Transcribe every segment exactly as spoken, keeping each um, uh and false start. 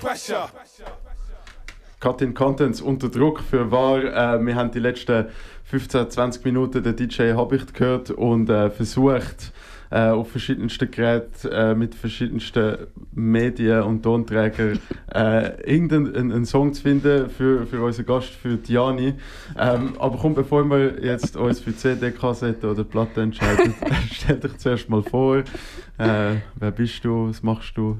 Pressure. Cut-in Contents unter Druck für wahr. Äh, wir haben die letzten fünfzehn, zwanzig Minuten den D J Habicht gehört und äh, versucht, äh, auf verschiedensten Geräten äh, mit verschiedensten Medien und Tonträgern äh, irgendeinen einen Song zu finden für, für unseren Gast, für Diani. Ähm, aber komm, bevor wir jetzt uns für C D-Kassette oder Platte entscheiden, stell dich zuerst mal vor. Äh, wer bist du? Was machst du?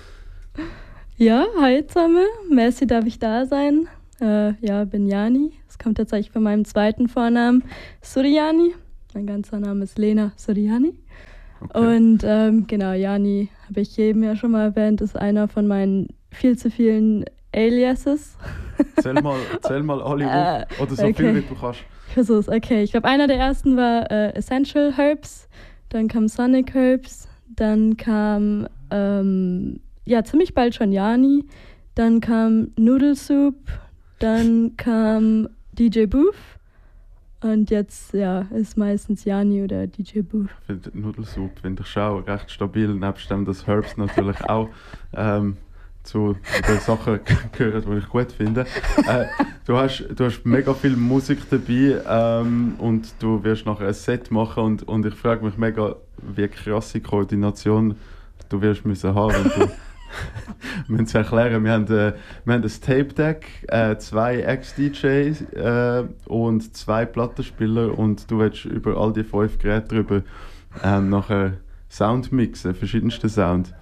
Ja, hi zusammen. Merci, darf ich da sein. Äh, ja, bin Jani. Es kommt tatsächlich von meinem zweiten Vornamen, Suryani. Mein ganzer Name ist Lena Suryani. Okay. Und ähm, genau, Jani, habe ich eben ja schon mal erwähnt, ist einer von meinen viel zu vielen Aliases. Zähl mal, zähl mal alle äh, auf, oder so okay. viel, wie du kannst. Ich versuch's, okay. Ich glaube, einer der ersten war äh, Essential Herbs, dann kam Sonic Herbs, dann kam ähm, ja ziemlich bald schon Jani, dann kam Noodle Soup, dann kam D J Booth. Und jetzt, ja, ist meistens Jani oder D J Booth. Ich finde Nudelsoup, finde ich schon recht stabil. Nebst dem, dass Herbs natürlich auch ähm, zu den Sachen gehören, die ich gut finde. Äh, du, hast, du hast mega viel Musik dabei ähm, und du wirst nachher ein Set machen. Und, und ich frage mich mega, wie krasse Koordination du wirst müssen haben, wenn du... Wir müssen es erklären, wir haben, äh, wir haben ein Tape-Deck, äh, zwei Ex-D Js äh, und zwei Plattenspieler und du willst über all die fünf Geräte drüber ähm, nachher Sound mixen, verschiedenste Sound.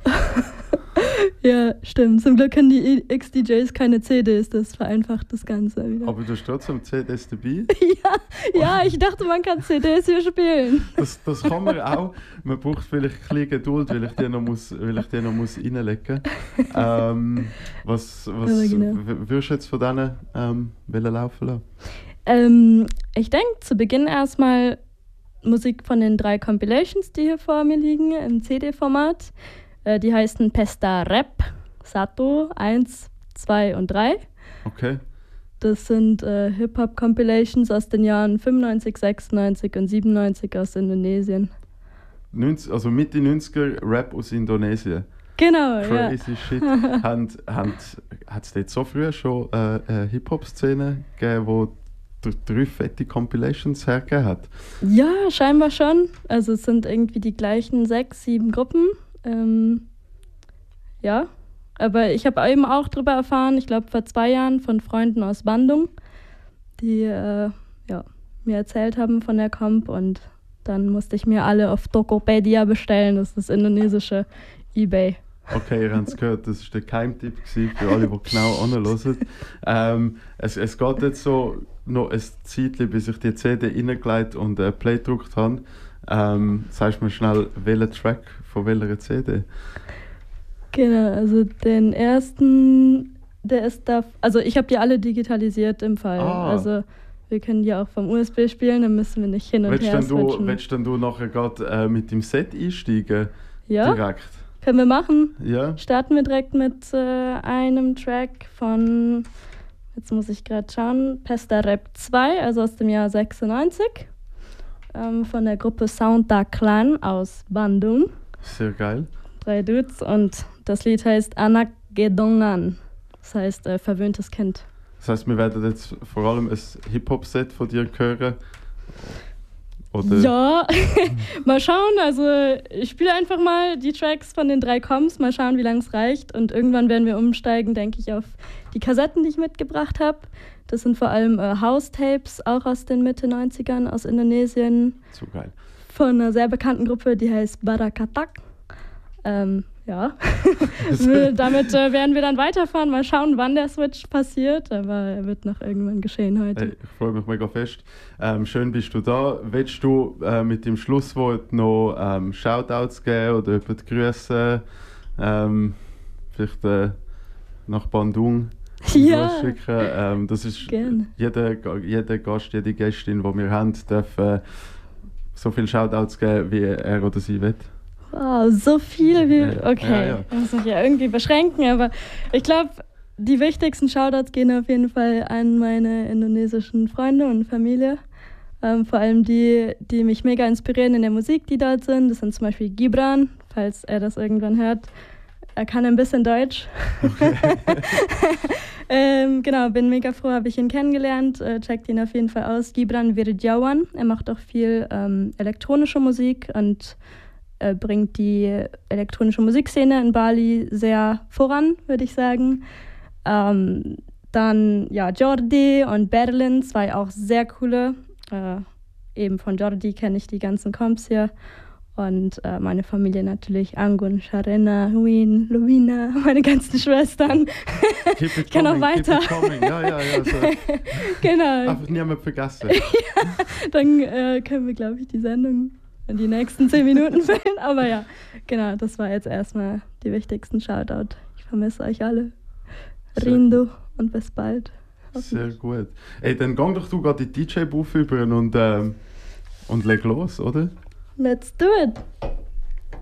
Ja, stimmt. Zum Glück haben die Ex-D Js keine C Ds, das vereinfacht das Ganze wieder. Aber du hast trotzdem C Ds dabei? ja, ja, ich dachte, man kann C Ds hier spielen. Das, das kann man auch. Man braucht vielleicht ein bisschen Geduld, weil ich die noch muss, weil ich die noch muss reinlegen muss. Ähm, was was genau. w- würdest du jetzt von denen ähm, laufen lassen? Ähm, ich denke, zu Beginn erstmal Musik von den drei Compilations, die hier vor mir liegen, im C D-Format. Äh, die heißen Pesta Rap, Sato eins, zwei und drei. Okay. Das sind äh, Hip-Hop-Compilations aus den Jahren fünfundneunzig, sechsundneunzig und siebenundneunzig aus Indonesien. neunzig, also Mitte neunziger Rap aus Indonesien. Genau, Crazy ja. Shit. Hat es dort so früh schon äh, eine Hip-Hop-Szene gegeben, die drei fette Compilations hergegeben hat? Ja, scheinbar schon. Also es sind irgendwie die gleichen sechs, sieben Gruppen. Ähm, ja, aber ich habe eben auch darüber erfahren, ich glaube vor zwei Jahren von Freunden aus Bandung, die äh, ja, mir erzählt haben von der Comp und dann musste ich mir alle auf Tokopedia bestellen, das ist das indonesische eBay. Okay, ihr habt es gehört, das war der Keimtipp für alle, die genau anhören. Ähm, es, es geht jetzt so noch ein Zeitchen, bis ich die C D reingelegt und äh, Play gedrückt habe. Ähm, sagst du mir schnell, welcher Track von welcher C D? Genau, also den ersten, der ist da, also ich habe die alle digitalisiert im Fall. Ah. Also wir können die auch vom U S B spielen, dann müssen wir nicht hin und Willst her denn du, switchen. willst denn du nachher gerade äh, mit dem Set einsteigen? Ja, direkt? Können wir machen. Ja. Starten wir direkt mit äh, einem Track von, jetzt muss ich gerade schauen, Pesta Rap zwei, also aus dem Jahr sechsundneunzig. Ähm, von der Gruppe Sounda Clan aus Bandung. Sehr geil. Drei Dudes und das Lied heißt Anak Gedongan. Das heißt äh, verwöhntes Kind. Das heisst, wir werden jetzt vor allem ein Hip-Hop-Set von dir hören? Oder? Ja, mal schauen. Also ich spiele einfach mal die Tracks von den drei Coms, mal schauen, wie lange es reicht. Und irgendwann werden wir umsteigen, denke ich, auf die Kassetten, die ich mitgebracht habe. Das sind vor allem äh, House-Tapes, auch aus den Mitte neunzigern, aus Indonesien. So geil. Von einer sehr bekannten Gruppe, die heißt Barakatak. Ähm, ja, damit äh, werden wir dann weiterfahren. Mal schauen, wann der Switch passiert, aber er wird noch irgendwann geschehen heute. Hey, ich freue mich mega fest. Ähm, schön bist du da. Willst du äh, mit dem Schlusswort noch ähm, Shoutouts geben oder jemanden grüßen? Ähm, vielleicht äh, nach Bandung ja, schicken. Ähm, das ist gerne. Jeder, jeder Gast, jede Gästin, die wir haben, darf äh, so viele Shoutouts geben, wie er oder sie will. Wow, so viel wie... Okay, ja, ja. ich muss mich ja irgendwie beschränken, aber ich glaube, die wichtigsten Shoutouts gehen auf jeden Fall an meine indonesischen Freunde und Familie. Ähm, vor allem die, die mich mega inspirieren in der Musik, die dort sind. Das sind zum Beispiel Gibran, falls er das irgendwann hört. er kann ein bisschen Deutsch. Okay. ähm, genau, bin mega froh, habe ich ihn kennengelernt. Äh, checkt ihn auf jeden Fall aus. Gibran Virjawan. Er macht auch viel ähm, elektronische Musik und äh, bringt die elektronische Musikszene in Bali sehr voran, würde ich sagen. Ähm, dann ja, Jordi und Berlin, zwei auch sehr coole. Äh, eben von Jordi kenne ich die ganzen Comps hier. Und äh, meine Familie natürlich, Angun, Sharena, Win, Lovina, meine ganzen Schwestern. Keep it Ich kann coming, auch weiter. keep it coming. Ja, ja, ja. So. Genau. Einfach niemand vergessen. Ja, dann äh, können wir, glaube ich, die Sendung in die nächsten zehn Minuten füllen. Aber ja, genau, das war jetzt erstmal die wichtigsten Shoutout. Ich vermisse euch alle. Sehr Rindo und bis bald. Sehr gut. Ey, dann gang doch du gerade die D J-Booth über und, ähm, und leg los, oder? Let's do it!